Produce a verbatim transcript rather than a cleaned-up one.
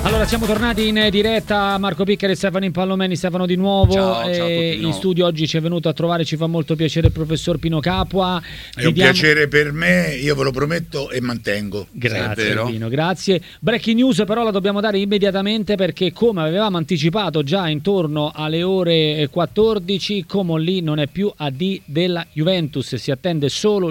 Allora siamo tornati in diretta, Marco Piccari e Stefano Impallomeni. Stefano di nuovo, ciao, ciao eh, in studio oggi ci è venuto a trovare, ci fa molto piacere il professor Pino Capua. È un piacere per me, io ve lo prometto e mantengo. Grazie Pino, grazie. Breaking news però la dobbiamo dare immediatamente, perché come avevamo anticipato già intorno alle ore quattordici, Comolli non è più A D della Juventus, si attende solo